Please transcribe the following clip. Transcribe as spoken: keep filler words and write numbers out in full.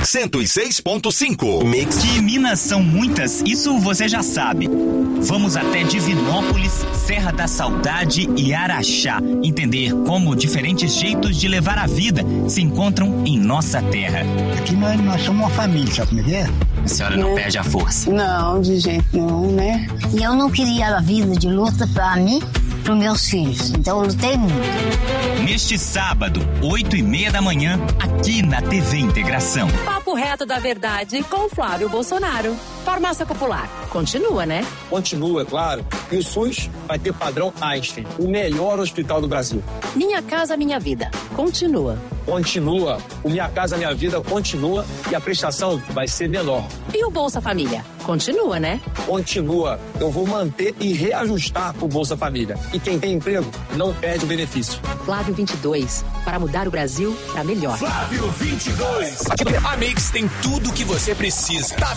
cento e seis ponto cinco. Mix. Que Minas são muitas, isso você já sabe. Vamos até Divinópolis, Serra da Saudade e Araxá, entender como diferentes jeitos de levar a vida se encontram em nossa terra. Aqui nós, nós somos uma família, sabe como é que é? A senhora não, não perde a força. Não, de jeito nenhum, né? E eu não queria a vida de luta pra mim, pros meus filhos. Então eu lutei muito. Neste sábado, oito e meia da manhã, aqui na T V Integração. Papo reto da verdade com Flávio Bolsonaro. Farmácia Popular. Continua, né? Continua, claro. E o SUS vai ter padrão Einstein, o melhor hospital do Brasil. Minha Casa Minha Vida. Continua. Continua. O Minha Casa Minha Vida continua e a prestação vai ser menor. E o Bolsa Família? Continua, né? Continua. Eu vou manter e reajustar o Bolsa Família. E quem tem emprego não perde o benefício. Flávio vinte e dois. Para mudar o Brasil para melhor. Flávio vinte e dois. A Mix tem tudo o que você precisa. Tá